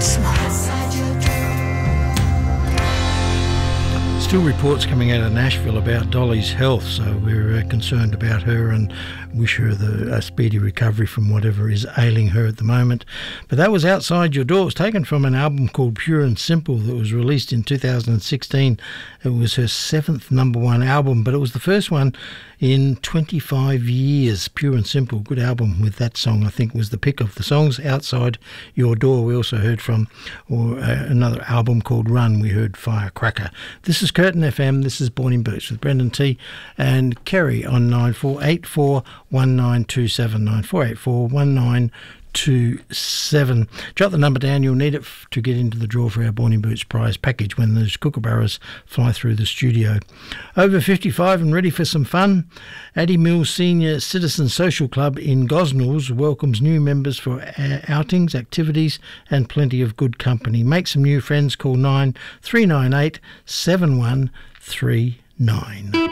Still reports coming out of Nashville about Dolly's health, so we're concerned about her and wish her a speedy recovery from whatever is ailing her at the moment. But that was Outside Your Door. It was taken from an album called Pure and Simple that was released in 2016. It was her 7th #1 album, but it was the first one in 25 years. Pure and Simple, good album with that song, I think, was the pick of the songs. Outside Your Door we also heard from, or another album called Run, we heard Firecracker. This is Curtin FM, this is Born in Birch with Brendan T and Kerry on 9484 1927, 9484 1927. Jot the number down, you'll need it to get into the draw for our Born in Birch prize package when those kookaburras fly through the studio. Over 55 and ready for some fun, Addie Mills Senior Citizen Social Club in Gosnells welcomes new members for outings, activities and plenty of good company. Make some new friends, call 9398 7139.